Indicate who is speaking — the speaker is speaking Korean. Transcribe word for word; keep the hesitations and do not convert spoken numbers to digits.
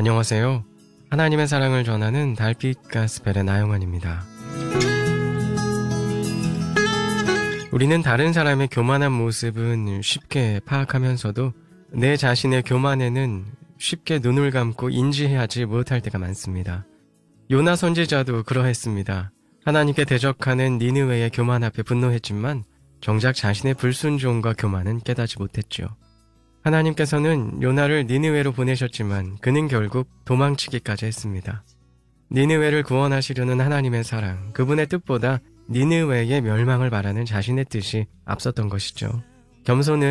Speaker 1: 안녕하세요. 하나님의 사랑을 전하는 달빛 가스펠의 나영환입니다. 우리는 다른 사람의 교만한 모습은 쉽게 파악하면서도 내 자신의 교만에는 쉽게 눈을 감고 인지하지 못할 때가 많습니다. 요나 선지자도 그러했습니다. 하나님께 대적하는 니느웨의 교만 앞에 분노했지만 정작 자신의 불순종과 교만은 깨닫지 못했죠. 하나님께서는 요나를 니느웨로 보내셨지만 그는 결국 도망치기까지 했습니다. 니느웨를 구원하시려는 하나님의 사랑, 그분의 뜻보다 니느웨의 멸망을 바라는 자신의 뜻이 앞섰던 것이죠. 겸손은